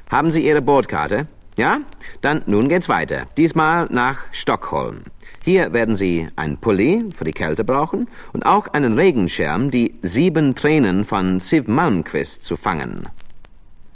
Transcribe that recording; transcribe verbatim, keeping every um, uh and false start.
Haben Sie Ihre Bordkarte? Ja? Dann nun geht's weiter. Diesmal nach Stockholm. Hier werden Sie ein Pulli für die Kälte brauchen und auch einen Regenschirm, die sieben Tränen von Siw Malmkvist zu fangen.